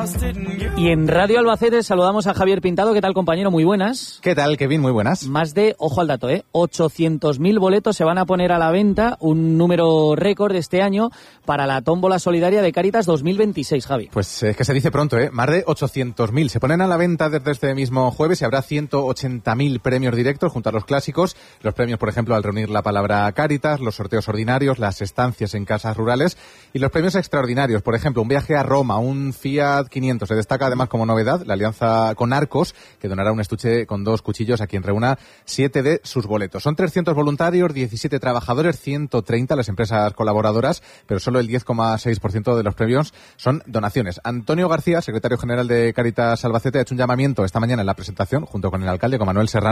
Y en Radio Albacete saludamos a Javier Pintado. ¿Qué tal, compañero? Muy buenas. ¿Qué tal, Kevin? Muy buenas. Más de, ojo al dato, 800.000 boletos se van a poner a la venta, un número récord este año para la tómbola solidaria de Cáritas 2026, Javi. Pues es que se dice pronto, más de 800.000. Se ponen a la venta desde este mismo jueves y habrá 180.000 premios directos junto a los clásicos. Los premios, por ejemplo, al reunir la palabra Cáritas, los sorteos ordinarios, las estancias en casas rurales y los premios extraordinarios. Por ejemplo, un viaje a Roma, un Fiat 500. Se destaca además como novedad la alianza con Arcos, que donará un estuche con 2 cuchillos a quien reúna 7 de sus boletos. Son 300 voluntarios, 17 trabajadores, 130 las empresas colaboradoras, pero solo el 10,6% de los premios son donaciones. Antonio García, secretario general de Cáritas Albacete, ha hecho un llamamiento esta mañana en la presentación, junto con el alcalde, con Manuel Serrano,